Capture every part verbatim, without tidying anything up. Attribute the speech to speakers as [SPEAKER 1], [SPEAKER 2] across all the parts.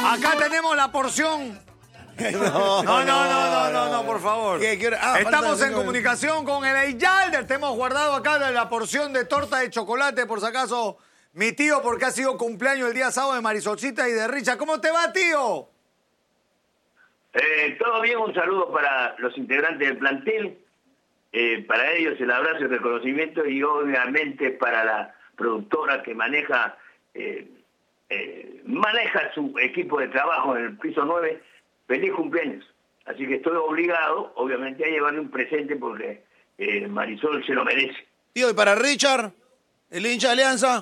[SPEAKER 1] Acá tenemos la porción. No, no, no, no, no, no, por favor.
[SPEAKER 2] ¿Qué, qué hora? Ah,
[SPEAKER 1] Estamos
[SPEAKER 2] falta
[SPEAKER 1] en
[SPEAKER 2] cinco
[SPEAKER 1] comunicación con el Eyalder. Te hemos guardado acá la porción de torta de chocolate, por si acaso, mi tío, porque ha sido cumpleaños el día sábado de Marisolcita y de Richa. ¿Cómo te va, tío?
[SPEAKER 3] Eh, todo bien, un saludo para los integrantes del plantel, eh, para ellos el abrazo y el reconocimiento, y obviamente para la productora que maneja eh, eh, maneja su equipo de trabajo en el piso nueve. Feliz cumpleaños. Así que estoy obligado, obviamente, a llevarle un presente porque eh, Marisol se lo merece.
[SPEAKER 2] Tío, ¿y para Richard, el hincha de Alianza?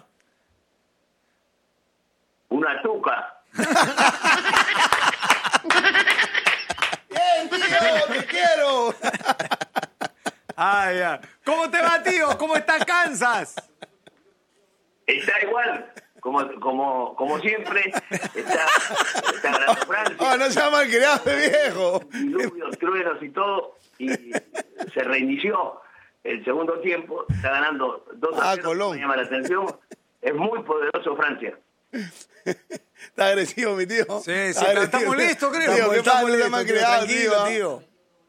[SPEAKER 3] Una tuca.
[SPEAKER 2] ¡Bien, tío! ¡Te quiero!
[SPEAKER 1] Ah, ya. ¿Cómo te va, tío? ¿Cómo está Kansas?
[SPEAKER 3] Está igual, como como como siempre, está, está ganando Francia.
[SPEAKER 2] ¡Ah, no sea malcriado, viejo!
[SPEAKER 3] Diluvios, truenos y todo, y se reinició el segundo tiempo, está ganando dos a
[SPEAKER 2] Ah,
[SPEAKER 3] cero,
[SPEAKER 2] Colón.
[SPEAKER 3] me llama la atención. Es muy poderoso Francia.
[SPEAKER 2] Está agresivo, mi tío.
[SPEAKER 1] Sí, sí,
[SPEAKER 2] Está
[SPEAKER 1] pero
[SPEAKER 2] agresivo.
[SPEAKER 1] estamos listos, creo.
[SPEAKER 2] Tío, ¿qué
[SPEAKER 1] Estamos
[SPEAKER 2] pasa? No sea
[SPEAKER 1] listos,
[SPEAKER 2] malcriado,
[SPEAKER 1] tío,
[SPEAKER 2] tío.
[SPEAKER 1] tío.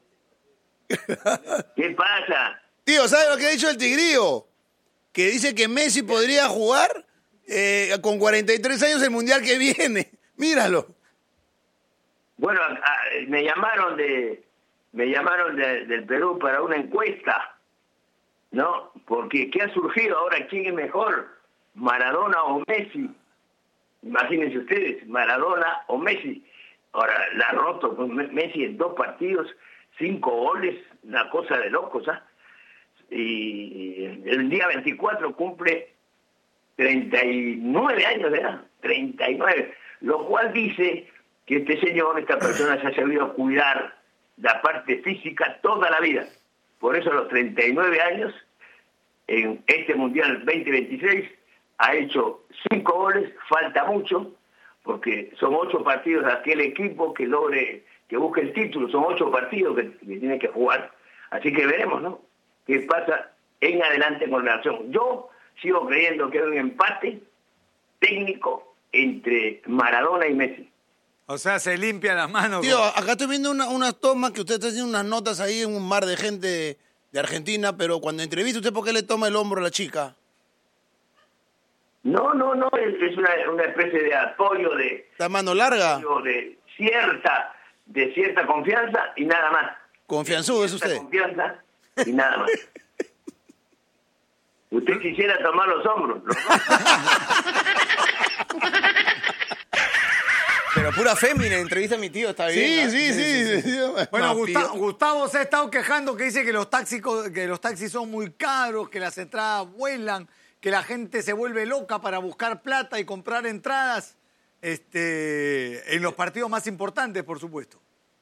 [SPEAKER 3] ¿Qué pasa?
[SPEAKER 2] Tío, ¿sabes lo que ha dicho el Tigrío? Que dice que Messi podría jugar eh, con cuarenta y tres años el Mundial que viene. Míralo.
[SPEAKER 3] Bueno, a- a- me llamaron de me llamaron de- del Perú para una encuesta, ¿no? Porque ¿qué ha surgido ahora? ¿Quién es mejor? ¿Maradona o Messi? Imagínense ustedes, Maradona o Messi. Ahora, la ha roto con Me- Messi en dos partidos, cinco goles, una cosa de locos, ¿ah? Y el día veinticuatro cumple treinta y nueve años de edad, treinta y nueve, lo cual dice que este señor, esta persona se ha sabido cuidar la parte física toda la vida. Por eso a los treinta y nueve años, en este Mundial veinte veintiséis, ha hecho cinco goles, falta mucho, porque son ocho partidos de aquel equipo que logre, que busque el título, son ocho partidos que, que tiene que jugar. Así que veremos, ¿no?, qué pasa en adelante con la relación. Yo sigo creyendo que hay un empate técnico entre Maradona y Messi.
[SPEAKER 1] O sea, se limpia las manos.
[SPEAKER 2] Tío,
[SPEAKER 1] con-
[SPEAKER 2] acá estoy viendo una- unas tomas que usted está haciendo unas notas ahí en un mar de gente de, de Argentina, pero cuando entrevista usted, ¿por qué le toma el hombro a la chica?
[SPEAKER 3] No, no, no, es, es una, una especie de apoyo, de,
[SPEAKER 2] ¿La mano larga?
[SPEAKER 3] de cierta, de cierta confianza y nada más.
[SPEAKER 2] Confianzudo es
[SPEAKER 3] Cierta
[SPEAKER 2] usted.
[SPEAKER 3] confianza y nada más. Usted quisiera tomar los hombros, ¿no?
[SPEAKER 4] Pero pura fémina, entrevista a mi tío, está bien.
[SPEAKER 2] Sí,
[SPEAKER 4] ¿ah?
[SPEAKER 2] sí, sí. sí.
[SPEAKER 1] Bueno,
[SPEAKER 2] Más
[SPEAKER 1] Gusta-
[SPEAKER 2] pío.
[SPEAKER 1] Gustavo se ha estado quejando que dice que los taxis, que los taxis son muy caros, que las entradas vuelan, que la gente se vuelve loca para buscar plata y comprar entradas este, en los partidos más importantes, por supuesto.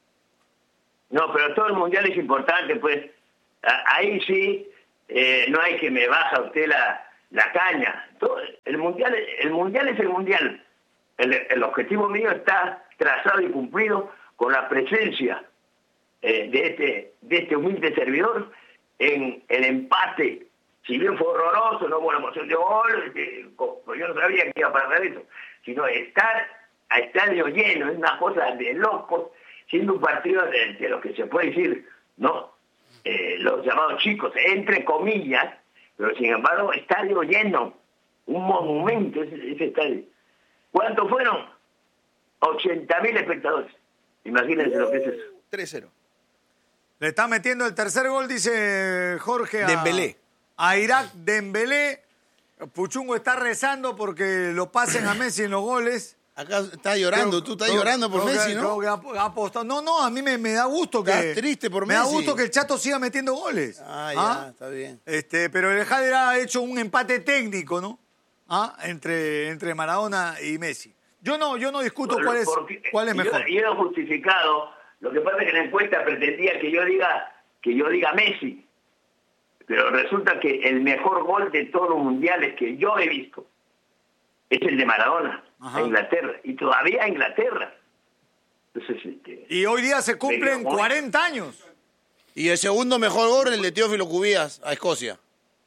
[SPEAKER 3] No, pero todo el mundial es importante, pues. A- Ahí sí, eh, no hay que me baja usted la, la caña. Todo- el mundial, el mundial es el mundial. El, el objetivo mío está trazado y cumplido con la presencia eh, de este de este humilde servidor en el empate. Si bien fue horroroso, no hubo una emoción de gol, eh, co- pues yo no sabía que iba a pasar eso, sino estar a estadio lleno, es una cosa de locos, siendo un partido de, de lo que se puede decir, ¿no? Eh, los llamados chicos, entre comillas, pero sin embargo, estadio lleno, un monumento ese, ese estadio. ¿Cuántos fueron? ochenta mil espectadores. Imagínense lo que es eso.
[SPEAKER 2] tres cero.
[SPEAKER 1] Le está metiendo el tercer gol, dice Jorge, a,
[SPEAKER 4] Dembélé.
[SPEAKER 1] a Irak Dembélé. Puchungo está rezando porque lo pasen a Messi en los goles.
[SPEAKER 2] Acá está llorando,
[SPEAKER 1] Creo-
[SPEAKER 2] tú estás
[SPEAKER 1] creo-
[SPEAKER 2] llorando por
[SPEAKER 1] creo que-
[SPEAKER 2] Messi, ¿no?
[SPEAKER 1] creo que ha, ha apostado. No, no, a mí me, me da gusto que...
[SPEAKER 2] Estás triste por
[SPEAKER 1] Me da
[SPEAKER 2] Messi.
[SPEAKER 1] gusto que el Chato siga metiendo goles.
[SPEAKER 2] Ah, ya, está bien.
[SPEAKER 1] Este, pero el Jader ha hecho un empate técnico, ¿no? ¿Ah? Entre, entre Maradona y Messi. Yo no, yo no discuto cuál es,
[SPEAKER 3] Porque-
[SPEAKER 1] cuál es
[SPEAKER 3] yo-
[SPEAKER 1] mejor.
[SPEAKER 3] Yo, he justificado, lo que pasa es que la encuesta pretendía que yo diga que yo diga Messi, pero resulta que el mejor gol de todos los mundiales que yo he visto es el de Maradona,
[SPEAKER 1] Ajá.
[SPEAKER 3] a Inglaterra, y todavía a Inglaterra. Entonces, este,
[SPEAKER 1] Y hoy día se cumplen
[SPEAKER 3] Pero,
[SPEAKER 1] cuarenta años.
[SPEAKER 2] Y el segundo mejor gol, el de Teófilo Cubías a Escocia.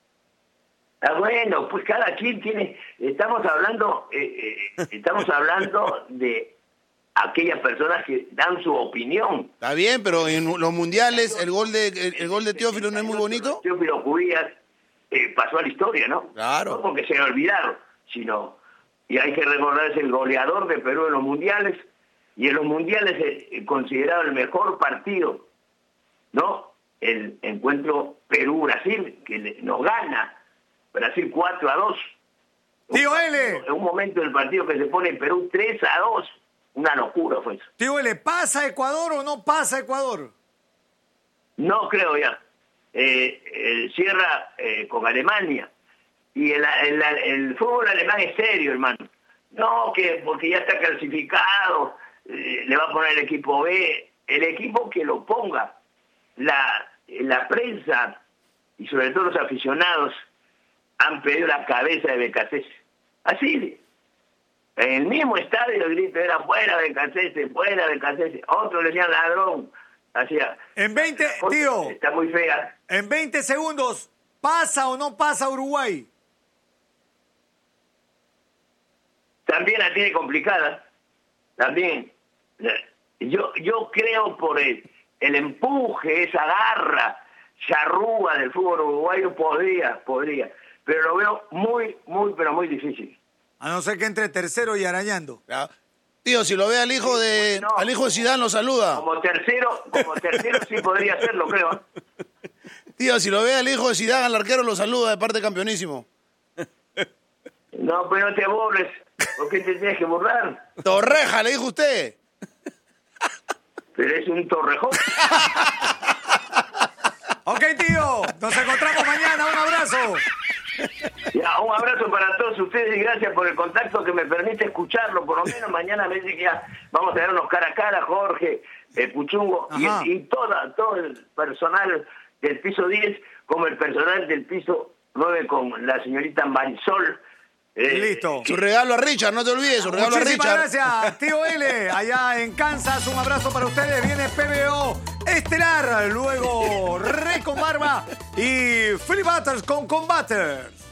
[SPEAKER 3] ah, bueno, pues cada quien tiene, estamos hablando, eh, eh, estamos hablando de aquellas personas que dan su opinión.
[SPEAKER 2] Está bien, pero en los mundiales el gol de el, el gol de Teófilo no es muy bonito.
[SPEAKER 3] Teófilo Cubillas eh, pasó a la historia, ¿no?
[SPEAKER 2] Claro.
[SPEAKER 3] No porque se le olvidaron, sino, y hay que recordar, es el goleador de Perú en los mundiales, y en los mundiales es considerado el mejor partido, ¿no? El encuentro Perú-Brasil, que le, nos gana Brasil cuatro a dos.
[SPEAKER 1] Tío L.
[SPEAKER 3] En un momento del partido que se pone en Perú tres a dos. Una locura fue eso.
[SPEAKER 1] Tío L, ¿pasa Ecuador o no pasa Ecuador?
[SPEAKER 3] No creo ya. Eh, eh, cierra eh, con Alemania. Y el, el, el fútbol alemán es serio, hermano. No, que porque ya está clasificado, eh, le va a poner el equipo B. El equipo que lo ponga. La, la prensa y sobre todo los aficionados han pedido la cabeza de Becasese. Así, en el mismo estadio el grito era fuera Becasese, fuera Becasese. Otros le decían ladrón. Hacía.
[SPEAKER 1] En veinte, tío.
[SPEAKER 3] Está muy fea.
[SPEAKER 1] En veinte segundos, ¿pasa o no pasa Uruguay?
[SPEAKER 3] También la tiene complicada. También. Yo, yo creo por el, el empuje, esa garra charrúa del fútbol uruguayo, podría, podría. Pero lo veo muy, muy, pero muy difícil.
[SPEAKER 1] A no ser que entre tercero y arañando.
[SPEAKER 2] Ya. Tío, si lo ve al hijo de
[SPEAKER 3] No,
[SPEAKER 2] al hijo de Zidane lo saluda.
[SPEAKER 3] Como tercero, como tercero sí podría hacerlo, creo.
[SPEAKER 2] Tío, si lo ve al hijo de Zidane, al arquero lo saluda de parte campeonísimo.
[SPEAKER 3] No, pero no te burles. ¿Por qué te tienes que burlar?
[SPEAKER 2] Torreja, le dijo usted.
[SPEAKER 3] Pero es un torrejón.
[SPEAKER 1] Ok, tío. Nos encontramos mañana. Un abrazo.
[SPEAKER 3] Ya, un abrazo para todos ustedes y gracias por el contacto que me permite escucharlo. Por lo menos mañana me dice que ya vamos a vernos cara a cara, Jorge, el Puchungo y, y toda, todo el personal del piso diez, como el personal del piso nueve con la señorita Marisol.
[SPEAKER 1] Eh, Listo.
[SPEAKER 2] Su regalo a Richard, no te olvides, su regalo
[SPEAKER 1] Muchísimas
[SPEAKER 2] a Richard.
[SPEAKER 1] gracias, tío L. Allá en Kansas, un abrazo para ustedes. Viene P B O Estelar, luego Rey con Barba y Philip Butters con Combaters.